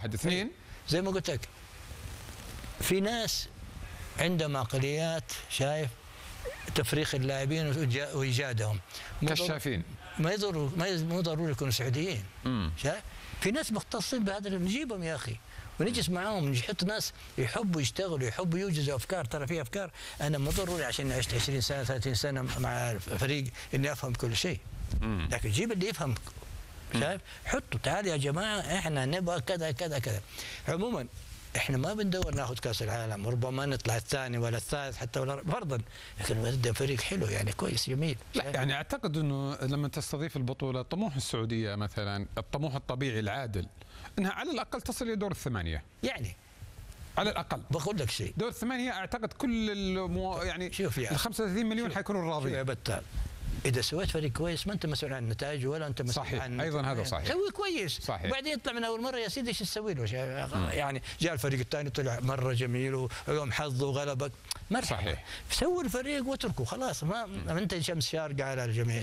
واحد اثنين. زي ما قلت لك في ناس عندهم عقليات، شايف تفريخ اللاعبين وايجادهم كشافين ما يضروا، مو ضروري يكونوا سعوديين. شايف في ناس مختصين بهذا، نجيبهم يا اخي ونجلس معاهم، نحط ناس يحبوا يشتغلوا، يحبوا يوجدوا افكار. ترى في افكار انا مو ضروري عشان عشت 20 سنه 30 سنه مع فريق اني افهم كل شيء، لكن جيب اللي يفهم. شايف حطوا تعال يا جماعه احنا نبغى كذا كذا كذا. عموما احنا ما بندور ناخذ كاس العالم، وربما نطلع الثاني ولا الثالث حتى ولا فرضا، لكن بدنا فريق حلو يعني كويس جميل. لا يعني اعتقد انه لما تستضيف البطوله طموح السعوديه مثلا، الطموح الطبيعي العادل انها على الاقل تصل الى دور الثمانيه. يعني على الاقل بقول لك شيء، دور الثمانيه اعتقد كل يعني شوف يعني ال 35 مليون حيكونوا راضيين. يا بتال اذا سويت فريق كويس ما انت مسؤول عن النتائج ولا انت مسؤول صحيح. عن ايضا هذا صحيح، سوي كويس صحيح. وبعدين يطلع من اول مره يا سيدي ايش تسوي له؟ يعني جاء الفريق الثاني طلع مره جميل ويوم حظه وغلبك، مرحبا. صحيح. سوي الفريق واتركه خلاص، ما انت شمس شارقه على الجميع.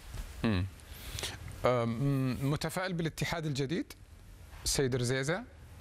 متفائل بالاتحاد الجديد السيد رزيزة؟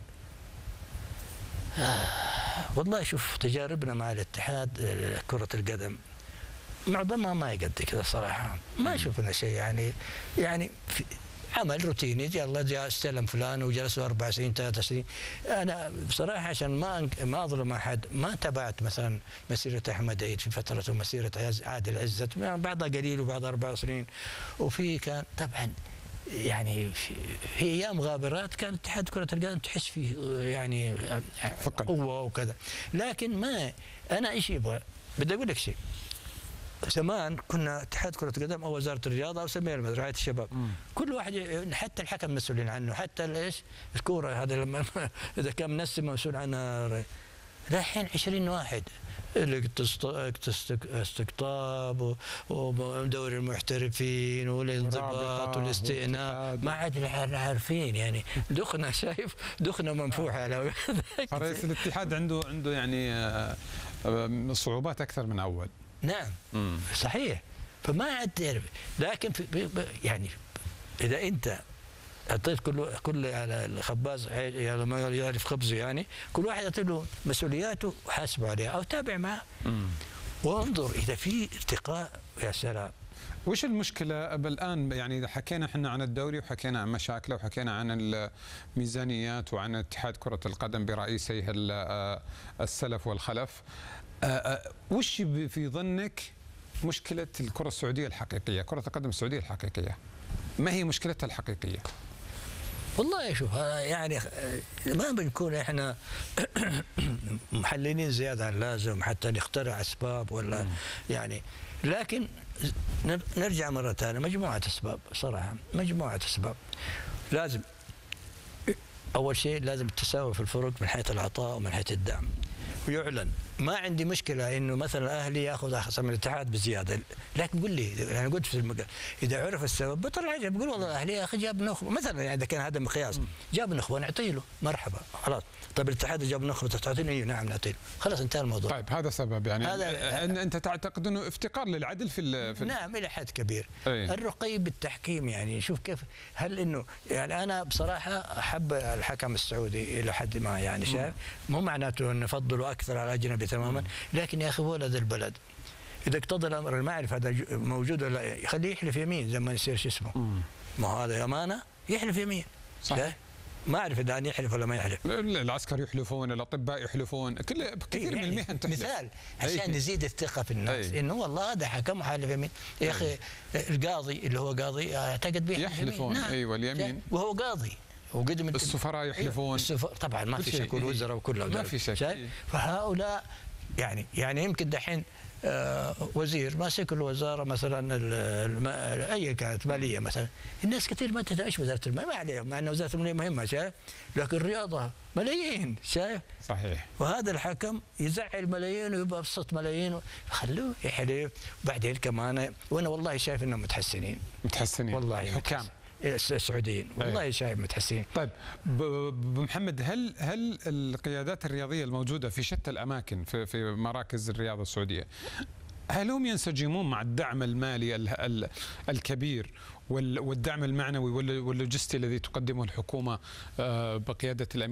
والله شوف تجاربنا مع الاتحاد كرة القدم معظمها ما يقدر كذا صراحة، ما شفنا شيء يعني عمل روتيني، يلا جاء استلم فلان وجلسوا 4 سنين 3 سنين. انا بصراحه عشان ما اظلم احد ما تابعت مثلا مسيره احمد عيد في فترته، مسيره عادل عزت بعضها قليل وبعضها 4 سنين، وفي كان طبعا يعني في ايام غابرات كان اتحاد كره القدم تحس فيه يعني قوه وكذا، لكن ما انا ايش يبغى؟ بدي اقول لك شيء، زمان كنا اتحاد كرة القدم او وزارة الرياضة او سميها رعاية الشباب، كل واحد حتى الحكم مسؤولين عنه، حتى ايش الكورة هذا لما اذا كان منسم مسؤول عنها. الحين 20 واحد الاستقطاب ودوري المحترفين والانضباط والاستئناف، ما عاد عارفين يعني دخنا، شايف دخنا منفوحة على رئيس الاتحاد عنده يعني صعوبات اكثر من اول. نعم صحيح، فما عاد تعرف، لكن يعني اذا انت اعطيت كل على الخباز ما يعرف خبزه، يعني كل واحد اعطي له مسؤولياته وحاسبه عليها او تابع معه وانظر اذا في ارتقاء. يا سلام. وش المشكله الان؟ يعني حكينا احنا عن الدوري وحكينا عن مشاكله وحكينا عن الميزانيات وعن اتحاد كره القدم برئيسيه السلف والخلف. وش في ظنك مشكلة الكرة السعودية الحقيقية، كرة القدم السعودية الحقيقية؟ ما هي مشكلتها الحقيقية؟ والله شوف يعني ما بنكون احنا محللين زيادة عن اللازم حتى نخترع اسباب ولا يعني، لكن نرجع مرة ثانية، مجموعة اسباب صراحة، مجموعة اسباب. لازم اول شيء لازم التساوي في الفروق من حيث العطاء ومن حيث الدعم، ويعلن. ما عندي مشكله انه مثلا الاهلي ياخذ احسن من الاتحاد بزياده، لكن قل لي انا قلت في المقال اذا عرف السبب بطل عجب، بقول والله الاهلي يا اخي جاب نخبه مثلا، يعني اذا كان هذا مقياس، جاب نخبه نعطي له مرحبا خلاص. طيب الاتحاد جاب نخبه تعطيني؟ ايوه نعم نعطي له، خلاص انتهى الموضوع. طيب هذا سبب يعني انت تعتقد انه افتقار للعدل في نعم الى حد كبير. الرقي بالتحكيم يعني شوف كيف، هل انه يعني انا بصراحه احب الحكم السعودي الى حد ما، يعني شايف مو معناته انه نفضله اكثر على الاجنبي تماما، لكن يا اخي ولد البلد اذا اقتضى الامر المعرف هذا موجود ولا يخليه يحلف يمين زي ما يصير شو اسمه، ما هذا امانه يحلف يمين. صح. ما اعرف اذا ان يحلف ولا ما يحلف. العسكر يحلفون، الاطباء يحلفون، كثير من المهن تحلف. مثال عشان نزيد الثقه في الناس انه والله هذا حكم وحالف يمين. يا اخي القاضي اللي هو قاضي اعتقد به يحلفون. نعم. ايوه اليمين وهو قاضي وقدم السفراء يحلفون. طبعا ما في شك، والوزراء وكلهم ما في شك. فهؤلاء يعني يمكن دحين وزير ماسك الوزاره مثلا اي كانت ماليه مثلا، الناس كثير ما تدعش وزاره الماليه، ما عليهم مع ان وزاره الماليه مهمه، شايف، لكن الرياضه ملايين، شايف. صحيح. وهذا الحكم يزعل ملايين ويبقى ابسط ملايين، خلوه يحلف. وبعدين كمان وانا والله شايف انهم متحسنين والله الحكام السعوديين والله شايف متحسنين. طيب محمد، هل القيادات الرياضيه الموجوده في شتى الاماكن في مراكز الرياضه السعوديه هل هم ينسجمون مع الدعم المالي الكبير والدعم المعنوي واللوجستي الذي تقدمه الحكومه بقياده الامير